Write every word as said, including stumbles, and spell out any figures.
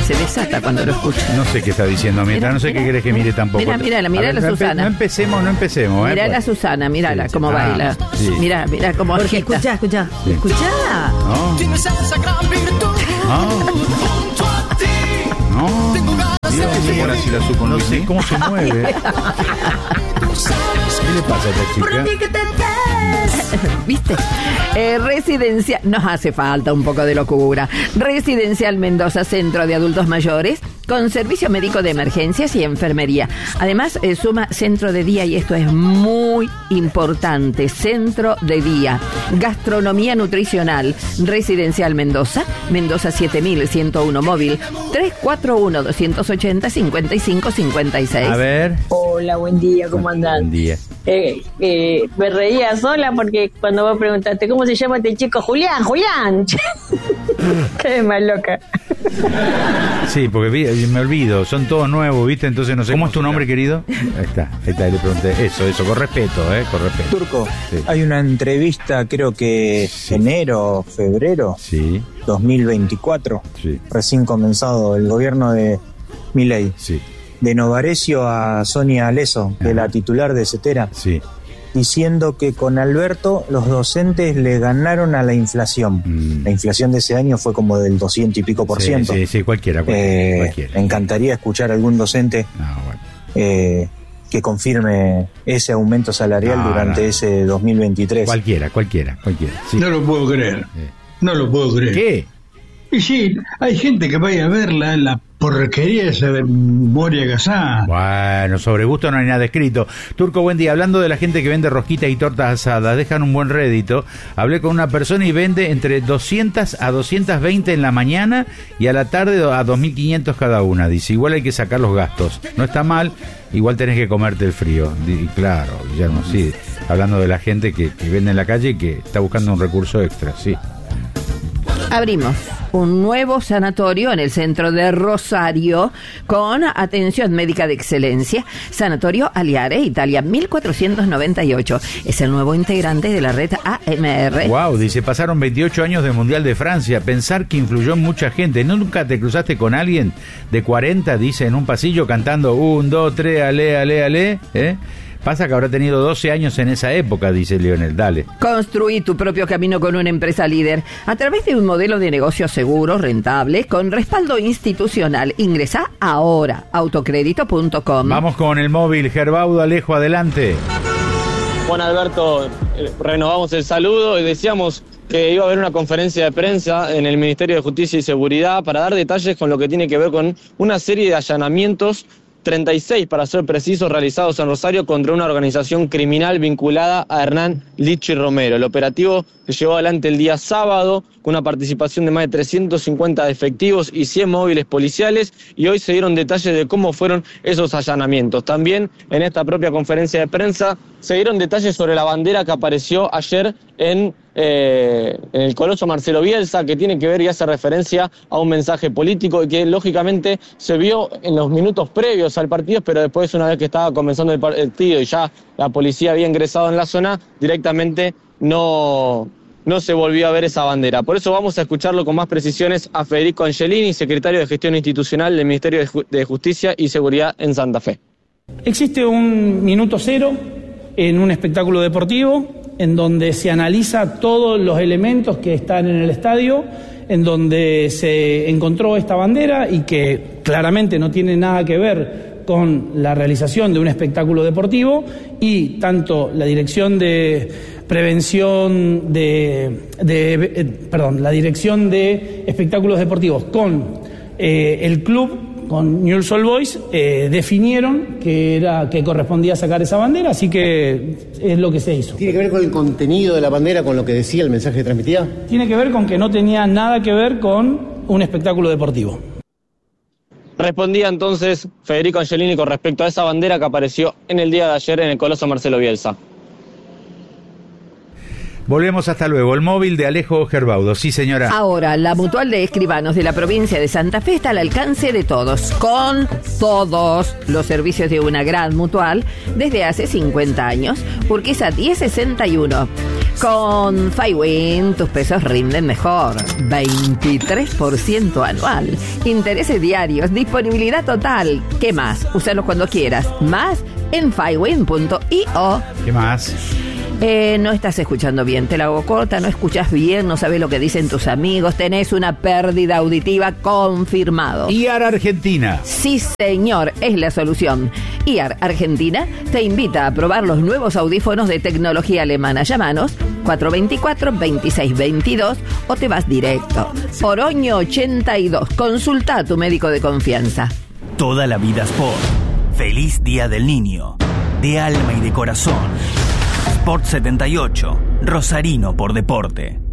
se desata cuando lo escucha. No sé qué está diciendo, Mirta, Mira, no sé mira, qué querés que mire tampoco. Mira, mira, mira la no Susana. No empecemos, no empecemos. Mira ¿eh? la Susana, mírala Sí, cómo sí. baila. Ah, sí. Mira, mira cómo Porque agita. escuchá, escuchá, Sí. escuchá. No, Tienes esa gran virtud no, junto a ti. no. Tengo ganas de Dios mío, vivir. así la supo, no sé cómo se mueve. Tú sabes ¿Qué le pasa a esta chica? ¿Viste? Eh, residencial, nos hace falta un poco de locura. Residencial Mendoza, centro de adultos mayores, con servicio médico de emergencias y enfermería. Además, eh, suma centro de día, y esto es muy importante, centro de día. Gastronomía nutricional, Residencial Mendoza, Mendoza siete mil ciento uno móvil, tres cuatro uno, dos ochenta, cincuenta y cinco cincuenta y seis. A ver. Hola, buen día, ¿cómo andan? Buen día. Eh, eh, me reía sola porque cuando vos preguntaste cómo se llama este chico, Julián, Julián. Qué más loca. Sí, porque vi- me olvido, son todos nuevos, ¿viste? Entonces no sé. ¿Cómo es tu nombre, querido? Ahí está, ahí está, le pregunté. Eso, eso, con respeto, ¿eh? Con respeto. Turco, Sí. hay una entrevista, creo que Sí. enero, febrero Sí, dos mil veinticuatro, sí, recién comenzado el gobierno de Milei, sí, de Novarecio a Sonia Aleso, de la titular de CETERA, sí. diciendo que con Alberto los docentes le ganaron a la inflación. Mm. La inflación de ese año fue como del doscientos y pico por Sí, ciento. sí, sí, cualquiera, cualquiera. Eh, cualquiera. me encantaría escuchar a algún docente No, bueno. eh, que confirme ese aumento salarial No, durante no. ese dos mil veintitrés. Cualquiera, cualquiera, cualquiera. Sí. No lo puedo creer. Eh. No lo puedo creer. ¿Qué? Y sí, hay gente que vaya a ver la, la porquería esa de Moria Casá. Bueno, sobre gusto no hay nada escrito. Turco, buen día. Hablando de la gente que vende rosquitas y tortas asadas, dejan un buen rédito. Hablé con una persona y vende entre doscientas a doscientas veinte en la mañana y a la tarde a dos mil quinientos cada una. Dice, igual hay que sacar los gastos. No está mal, igual tenés que comerte el frío. Y claro, Guillermo, sí. Hablando de la gente que, que vende en la calle y que está buscando un recurso extra, sí. Abrimos un nuevo sanatorio en el centro de Rosario con atención médica de excelencia. Sanatorio Aliare, Italia, mil cuatrocientos noventa y ocho. Es el nuevo integrante de la red A M R. Wow, dice, pasaron veintiocho años del Mundial de Francia. Pensar que influyó en mucha gente. ¿Nunca te cruzaste con alguien de cuarenta, dice, en un pasillo cantando un, dos, tres, ale, ale, ale? ¿Eh? Pasa que habrá tenido doce años en esa época, dice Lionel. Dale. Construí tu propio camino con una empresa líder a través de un modelo de negocio seguro, rentable, con respaldo institucional. Ingresa ahora, autocrédito punto com. Vamos con el móvil. Gerbaudo Alejo, adelante. Juan Alberto, eh, renovamos el saludo y decíamos que iba a haber una conferencia de prensa en el Ministerio de Justicia y Seguridad para dar detalles con lo que tiene que ver con una serie de allanamientos, treinta y seis para ser precisos, realizados en Rosario contra una organización criminal vinculada a Hernán Lichi Romero. El operativo se llevó adelante el día sábado con una participación de más de trescientos cincuenta efectivos y cien móviles policiales, y hoy se dieron detalles de cómo fueron esos allanamientos. También en esta propia conferencia de prensa se dieron detalles sobre la bandera que apareció ayer en, eh, en el Coloso Marcelo Bielsa, que tiene que ver y hace referencia a un mensaje político y que lógicamente se vio en los minutos previos al partido, pero después, una vez que estaba comenzando el partido y ya la policía había ingresado en la zona, directamente no, no se volvió a ver esa bandera. Por eso vamos a escucharlo con más precisiones a Federico Angelini, secretario de Gestión Institucional del Ministerio de Ju- de Justicia y Seguridad en Santa Fe. Existe un minuto cero en un espectáculo deportivo en donde se analiza todos los elementos que están en el estadio, en donde se encontró esta bandera y que claramente no tiene nada que ver con la realización de un espectáculo deportivo, y tanto la Dirección de Prevención de, de eh, perdón, la Dirección de Espectáculos Deportivos con eh, el club, con Newell's Old Boys, eh, definieron que era que correspondía sacar esa bandera, así que es lo que se hizo. ¿Tiene que ver con el contenido de la bandera, con lo que decía el mensaje que transmitía? Tiene que ver con que no tenía nada que ver con un espectáculo deportivo. Respondía entonces Federico Angelini con respecto a esa bandera que apareció en el día de ayer en el Coloso Marcelo Bielsa. Volvemos, hasta luego. El móvil de Alejo Gerbaudo. Sí, señora. Ahora, la Mutual de Escribanos de la provincia de Santa Fe está al alcance de todos, con todos los servicios de una gran mutual desde hace cincuenta años, Urquiza diez sesenta y uno. Con Fywin tus pesos rinden mejor. veintitrés por ciento anual. Intereses diarios. Disponibilidad total. ¿Qué más? Úsalos cuando quieras. Más en fywin punto io. ¿Qué más? Eh, no estás escuchando bien, te la hago corta, no escuchas bien, no sabes lo que dicen tus amigos, tenés una pérdida auditiva confirmado. I A R Argentina. Sí, señor, es la solución. I A R Argentina te invita a probar los nuevos audífonos de tecnología alemana. Llámanos cuatro dos cuatro, dos seis dos dos o te vas directo. Oroño ochenta y dos, consulta a tu médico de confianza. Toda la vida Sport. Feliz Día del Niño. De alma y de corazón. Sport setenta y ocho, Rosarino por deporte.